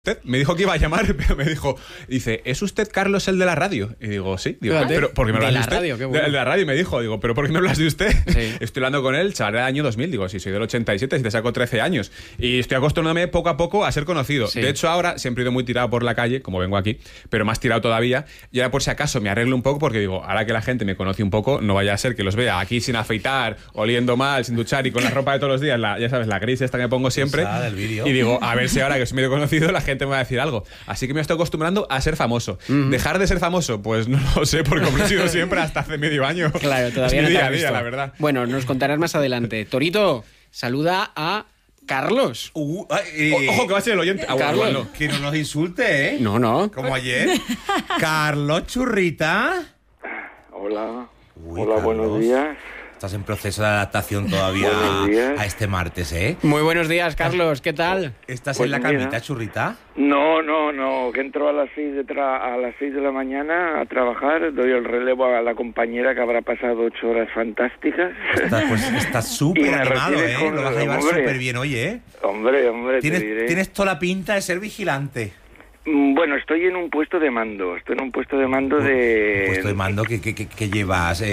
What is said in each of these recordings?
Me dijo que iba a llamar, pero me dijo, dice, ¿es usted Carlos el de la radio? Y digo, sí. Digo, pero ¿por qué me hablas de usted? Radio, qué bueno. De la radio, me dijo, digo, ¿pero por qué me hablas de usted? Sí. Estoy hablando con él, chaval del año 2000, digo, si soy del 87, si te saco 13 años. Y estoy acostumbrándome poco a poco a ser conocido. Sí. De hecho, ahora siempre he ido muy tirado por la calle, como vengo aquí, pero más tirado todavía. Y ahora, por si acaso, me arreglo un poco, porque digo, ahora que la gente me conoce un poco, no vaya a ser que los vea aquí sin afeitar, oliendo mal, sin duchar y con la ropa de todos los días, ya sabes, la gris esta que me pongo siempre. Y digo, a ver si ahora que soy medio conocido, la gente me va a decir algo. Así que me estoy acostumbrando a ser famoso. ¿Dejar de ser famoso? Pues no lo sé, porque como he sido siempre hasta hace medio año. Claro, todavía es mi no día a día, la verdad. Bueno, nos contarás más adelante. Torito, saluda a Carlos. Ojo, que va a ser el oyente. Carlos. Bueno. Que no nos insulte, ¿eh? No. Como ayer. Carlos Churrita. Hola. Uy, Hola, Carlos. buenos días. Estás en proceso de adaptación todavía Buenos días. a este martes, ¿eh? Muy buenos días, Carlos. ¿Qué tal? ¿Estás Pues en la mira. camita, Churrita? No, que entro a las 6 de la mañana a trabajar, doy el relevo a la compañera que habrá pasado 8 horas fantásticas. Estás Y súper me animado, retires ¿eh? con Lo vas a llevar hombre. súper bien hoy, ¿eh? Hombre, te diré. Tienes toda la pinta de ser vigilante. Bueno, estoy en un puesto de mando. Estoy en un puesto de mando de... ¿Un puesto de mando que llevas?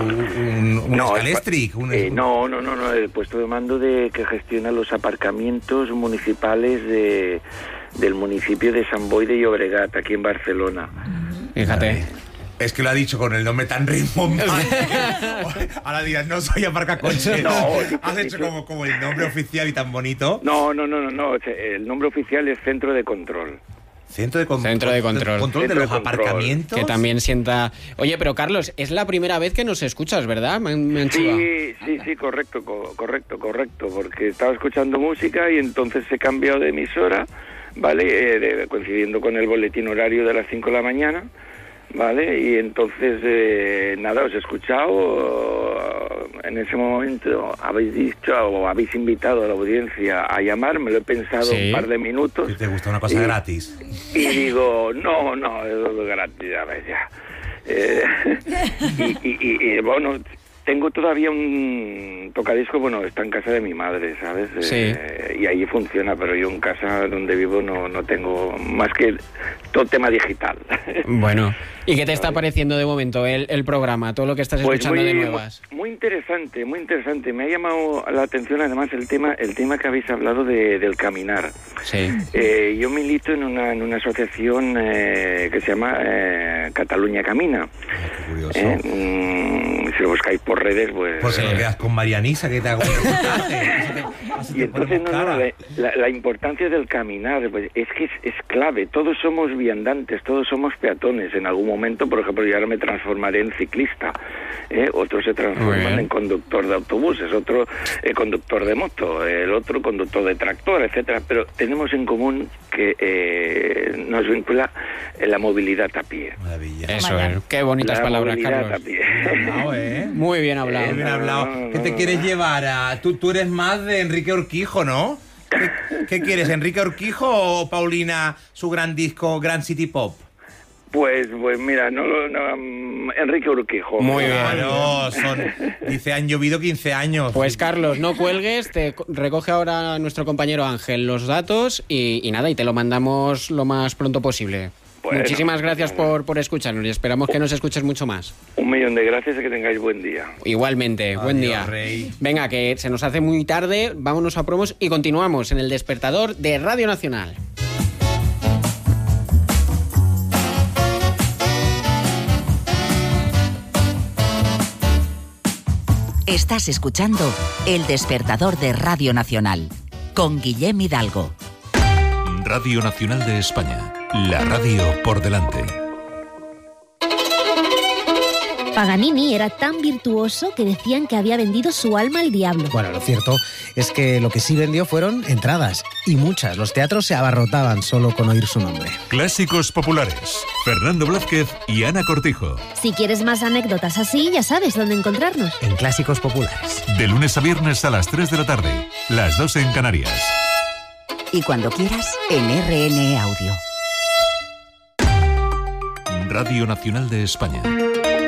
¿Un No, Scalestric? No, el puesto de mando que gestiona los aparcamientos municipales del municipio de Sant Boi de Llobregat, aquí en Barcelona. Fíjate. Es que lo ha dicho con el nombre tan rimbombante. Ahora dirás, no soy aparcacoches. No, has hecho como el nombre oficial y tan bonito. No. El nombre oficial es Centro de Control. Centro de control de Centro los de control. aparcamientos. Que también sienta... Oye, pero Carlos, es la primera vez que nos escuchas, ¿verdad? Me han chivado. Sí, correcto, porque estaba escuchando música y entonces he cambiado de emisora, ¿vale? Coincidiendo con el boletín horario de las 5 de la mañana, ¿vale? Y entonces, os he escuchado, en ese momento habéis dicho o habéis invitado a la audiencia a llamar, me lo he pensado un par de minutos. ¿Te gusta una cosa gratis? Y digo, no, es gratis, a ver, ya. Y bueno, tengo todavía un tocadisco, bueno, está en casa de mi madre, ¿sabes? Sí. Y ahí funciona, pero yo en casa donde vivo no tengo más que todo tema digital. Bueno, ¿y qué te está pareciendo de momento el programa, todo lo que estás escuchando de nuevas? Muy interesante. Me ha llamado la atención además el tema que habéis hablado del caminar. Sí. Yo milito en una asociación que se llama Cataluña Camina. Qué curioso. Si lo buscáis por redes, pues... Porque no quedas con Marianisa, que te hago un reportaje. Y entonces, la importancia del caminar, pues es que es clave. Todos somos viandantes, todos somos peatones. En algún momento, por ejemplo, yo ahora me transformaré en ciclista. Otros se transforman en conductor de autobuses, otro conductor de moto, el otro conductor de tractor, etcétera. Pero tenemos en común que nos vincula la movilidad a pie. Maravilla. Eso es. Qué bonitas palabras, Carlos. A pie. Muy bien hablado. Muy bien hablado. ¿Qué te quieres llevar? Tú eres más de Enrique Urquijo, ¿no? ¿Qué quieres, Enrique Urquijo o Paulina, su gran disco, Grand City Pop? Pues mira, Enrique Urquijo. Muy bien. Claro, dice, han llovido 15 años. Pues Carlos, no cuelgues, te recoge ahora nuestro compañero Ángel los datos y nada, y te lo mandamos lo más pronto posible. Bueno, muchísimas gracias por escucharnos y esperamos que nos escuches mucho más. 1.000.000 de gracias y que tengáis buen día. Igualmente, buen Adiós, día. Rey. Venga, que se nos hace muy tarde, vámonos a promos y continuamos en El Despertador de Radio Nacional. Estás escuchando El Despertador de Radio Nacional con Guillem Hidalgo. Radio Nacional de España, la radio por delante. Paganini era tan virtuoso que decían que había vendido su alma al diablo. Bueno, lo cierto es que lo que sí vendió fueron entradas, y muchas. Los teatros se abarrotaban solo con oír su nombre. Clásicos populares. Fernando Blázquez y Ana Cortijo. Si quieres más anécdotas así, ya sabes dónde encontrarnos. En Clásicos Populares. De lunes a viernes a las 3 de la tarde, las 2 en Canarias. Y cuando quieras, en RN Audio. Radio Nacional de España.